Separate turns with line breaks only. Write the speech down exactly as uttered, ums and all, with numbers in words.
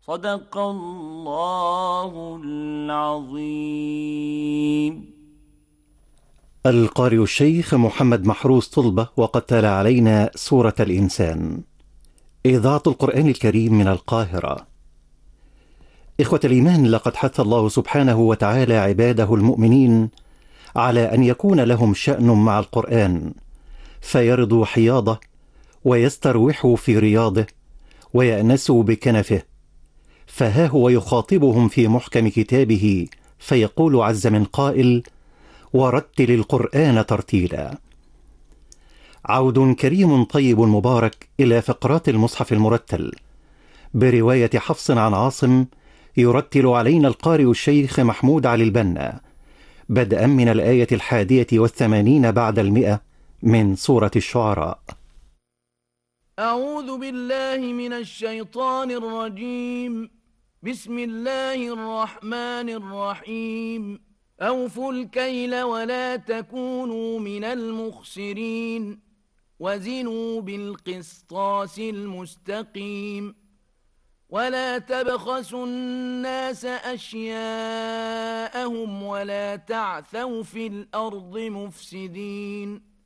صدق الله العظيم.
القارئ الشيخ محمد محروس طلبة، وقد تلا علينا سورة الإنسان. إذاعة القرآن الكريم من القاهرة. إخوة الإيمان، لقد حث الله سبحانه وتعالى عباده المؤمنين على أن يكون لهم شأن مع القرآن، فيرضوا حياضه ويستروحوا في رياضه ويأنسوا بكنفه. فها هو يخاطبهم في محكم كتابه فيقول عز من قائل: ورتل القرآن ترتيلا. عود كريم طيب مبارك إلى فقرات المصحف المرتل برواية حفص عن عاصم، يرتل علينا القارئ الشيخ محمود علي البنا، بدءا من الآية الحادية والثمانين بعد المئة من سورة الشعراء.
أعوذ بالله من الشيطان الرجيم. بسم الله الرحمن الرحيم. أوفوا الكيل ولا تكونوا من المخسرين، وزنوا بالقسطاس المستقيم، ولا تبخسوا الناس أشياءهم ولا تعثوا في الأرض مفسدين.